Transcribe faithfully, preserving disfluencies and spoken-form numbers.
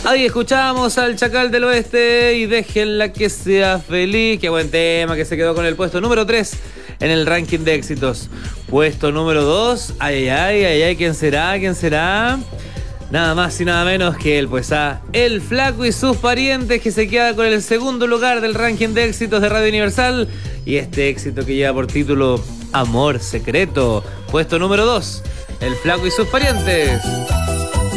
Ahí escuchamos al Chacal del Oeste y déjenla que sea feliz. Qué buen tema, que se quedó con el puesto número tres en el ranking de éxitos. Puesto número dos. Ay, ay, ay, ay, ¿quién será? ¿Quién será? Nada más y nada menos que el pues a El Flaco y sus parientes, que se queda con el segundo lugar del ranking de éxitos de Radio Universal. Y este éxito que lleva por título Amor Secreto. Puesto número dos. El Flaco y sus parientes.